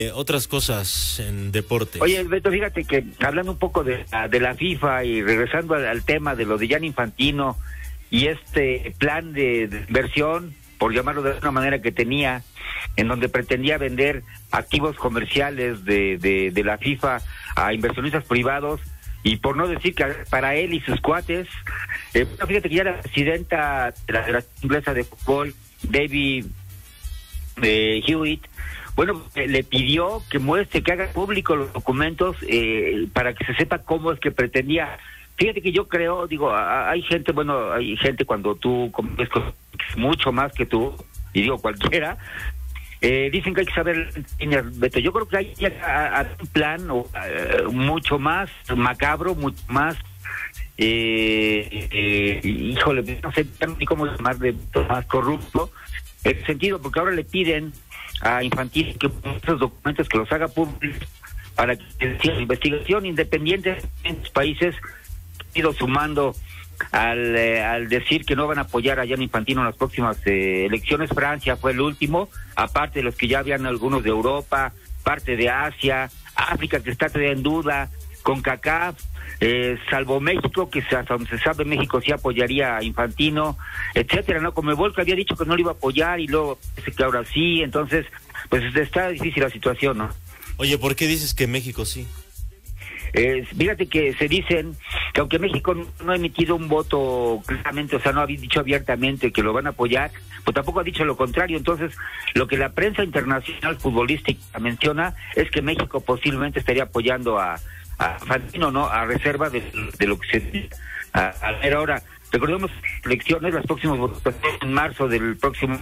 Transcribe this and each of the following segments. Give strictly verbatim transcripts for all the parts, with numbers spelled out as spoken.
Eh, otras cosas en deportes. Oye, Beto, fíjate que hablando un poco de, de la FIFA y regresando al, al tema de lo de Gianni Infantino y este plan de, de inversión, por llamarlo de alguna manera, que tenía, en donde pretendía vender activos comerciales de, de, de la FIFA a inversionistas privados, y por no decir que para él y sus cuates, eh, fíjate que ya la presidenta de la Federación Inglesa de Fútbol, David eh, Hewitt, bueno, eh, le pidió que muestre, que haga público los documentos eh, para que se sepa cómo es que pretendía. Fíjate que yo creo, digo, a, hay gente, bueno, hay gente cuando tú comes mucho más que tú, y digo cualquiera, eh, dicen que hay que saber, Beto, yo creo que hay que a, a un plan o, uh, mucho más macabro, mucho más, eh, eh, híjole, no sé ni cómo llamarle, más corrupto, en ese sentido, porque ahora le piden a Infantino que esos documentos que los haga públicos para que la investigación independiente en los países ha ido sumando al, eh, al decir que no van a apoyar a Gianni Infantino en las próximas eh, elecciones. Francia fue el último, aparte de los que ya habían algunos de Europa, parte de Asia, África que está todavía en duda, CONCACAF, eh, salvo México, que hasta donde se sabe México sí apoyaría a Infantino, etcétera, ¿no? Conmebol que había dicho que no lo iba a apoyar y luego dice que ahora sí, entonces pues está difícil la situación, ¿no? Oye, ¿por qué dices que México sí? Eh, fíjate que se dicen que aunque México no ha emitido un voto claramente, o sea, no ha dicho abiertamente que lo van a apoyar, pues tampoco ha dicho lo contrario. Entonces, lo que la prensa internacional futbolística menciona es que México posiblemente estaría apoyando a, a Infantino, ¿no? A reserva de, de lo que se a, a ver ahora. Recordemos elecciones, las próximas votaciones en marzo del próximo.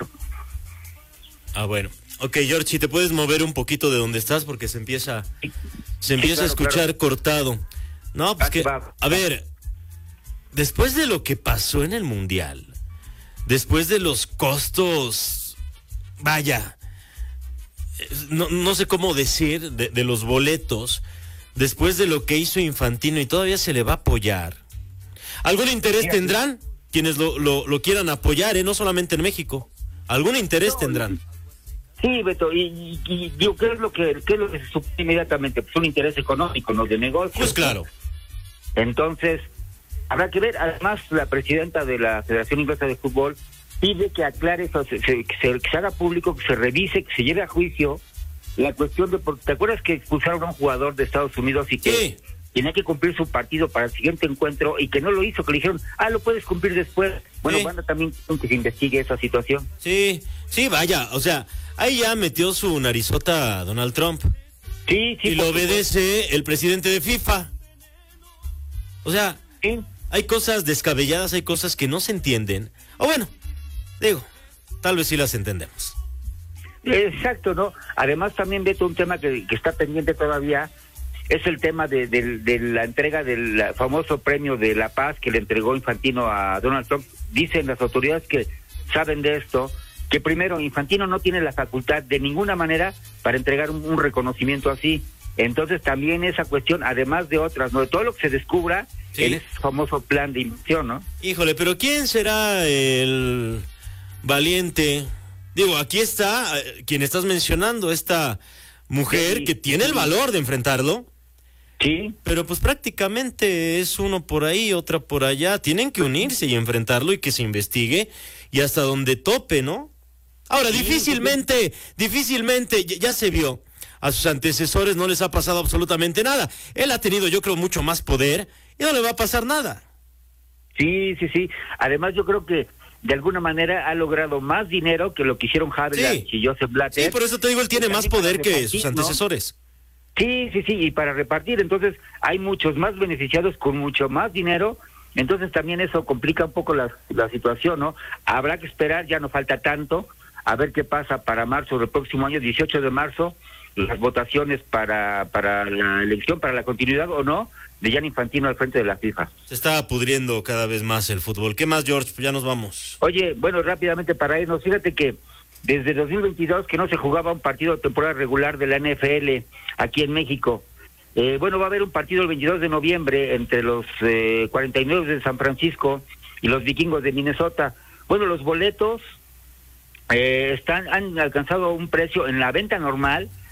Ah, bueno. Ok, George, si te puedes mover un poquito de donde estás porque se empieza se empieza sí, claro, a escuchar claro. cortado. No, pues que, a ver, después de lo que pasó en el Mundial, después de los costos, vaya, no, no sé cómo decir, de, de los boletos, después de lo que hizo Infantino y todavía se le va a apoyar. ¿Algún interés tendrán quienes lo, lo, lo quieran apoyar, eh? No solamente en México? ¿Algún interés no, tendrán? Sí, Beto, y, y, y digo, ¿qué es lo que qué es lo que se supone inmediatamente? Pues un interés económico, no de negocios. Pues claro. Entonces, habrá que ver. Además, la presidenta de la Federación Inglesa de Fútbol pide que aclare eso, se, se, que, se, que se haga público, que se revise, que se lleve a juicio la cuestión de... ¿Te acuerdas que expulsaron a un jugador de Estados Unidos y que sí. tenía que cumplir su partido para el siguiente encuentro y que no lo hizo, que le dijeron, ah, lo puedes cumplir después? Bueno, sí. Van a también que se investigue esa situación. Sí, sí, vaya, o sea, ahí ya metió su narizota Donald Trump. Sí, sí. Y lo obedece el presidente de FIFA. O sea, sí. Hay cosas descabelladas, hay cosas que no se entienden. O bueno, digo, tal vez sí las entendemos. Exacto, ¿no? Además también, Beto, un tema que, que está pendiente todavía es el tema de, de, de la entrega del famoso premio de la paz que le entregó Infantino a Donald Trump. Dicen las autoridades que saben de esto, que primero Infantino no tiene la facultad de ninguna manera para entregar un, un reconocimiento así. Entonces también esa cuestión, además de otras, ¿no? De todo lo que se descubra sí. en ese famoso plan de inversión, ¿no? Híjole, pero ¿quién será el valiente? Digo, aquí está quien estás mencionando, esta mujer sí, que tiene sí. el valor de enfrentarlo. Sí. Pero pues prácticamente es uno por ahí, otra por allá. Tienen que unirse y enfrentarlo y que se investigue y hasta donde tope, ¿no? Ahora, sí, difícilmente, sí. difícilmente, ya, ya se vio. A sus antecesores no les ha pasado absolutamente nada. Él ha tenido, yo creo, mucho más poder y no le va a pasar nada. Sí, sí, sí. Además, yo creo que de alguna manera ha logrado más dinero que lo que hicieron Havelange sí. y Joseph Blatter. Sí, por eso te digo, él tiene más poder que sus antecesores. ¿No? Sí, sí, sí, y para repartir, entonces hay muchos más beneficiados con mucho más dinero, entonces también eso complica un poco la, la situación, ¿no? Habrá que esperar, ya no falta tanto, a ver qué pasa para marzo del próximo año, dieciocho de marzo, las votaciones para, para la elección, para la continuidad o no, de Gianni Infantino al frente de la FIFA. Se está pudriendo cada vez más el fútbol. ¿Qué más, George? Ya nos vamos. Oye, bueno, rápidamente para irnos, fíjate que desde dos mil veintidós que no se jugaba un partido de temporada regular de la N F L aquí en México. Eh, bueno, va a haber un partido el veintidós de noviembre entre los eh, cuarenta y nueve de San Francisco y los Vikingos de Minnesota. Bueno, los boletos eh, están han alcanzado un precio en la venta normal